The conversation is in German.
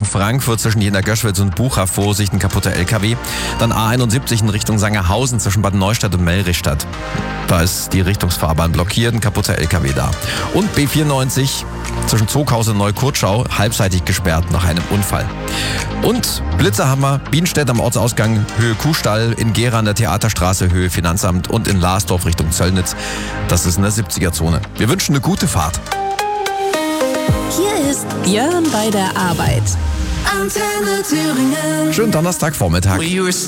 Frankfurt zwischen Jena-Göschwitz und Bucha, Vorsicht, ein kaputter LKW. Dann A71 in Richtung Sangerhausen zwischen Bad Neustadt und Mellrichstadt. Da ist die Richtungsfahrbahn blockiert, ein kaputter LKW da. Und B94 zwischen Zoghaus und Neukirchschau, halbseitig gesperrt nach einem Unfall. Und Blitzer haben wir, Bienstedt am Ortsausgang, Höhe Kuhstall, in Gera an der Theaterstraße, Höhe Finanzamt und in Larsdorf Richtung Zöllnitz. Das ist in der 70er-Zone. Wir wünschen eine gute Fahrt. Hier ist Björn bei der Arbeit. Antenne Thüringen. Schönen Donnerstagvormittag.